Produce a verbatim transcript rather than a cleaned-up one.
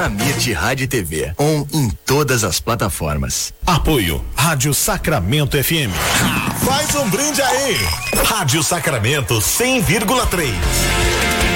A Mirti Rádio e T V, on em todas as plataformas. Apoio Rádio Sacramento F M. Faz um brinde aí. Rádio Sacramento cem vírgula três.